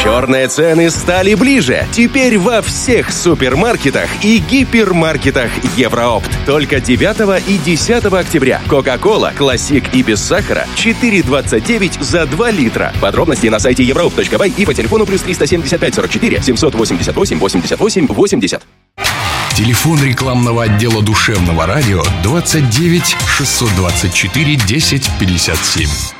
Черные цены стали ближе. Теперь во всех супермаркетах и гипермаркетах Евроопт. Только 9 и 10 октября. Кока-кола, классик и без сахара 4,29 за 2 литра. Подробности на сайте europe.by и по телефону плюс 375 44 788 88 80. Телефон рекламного отдела душевного радио 29 624 10 57.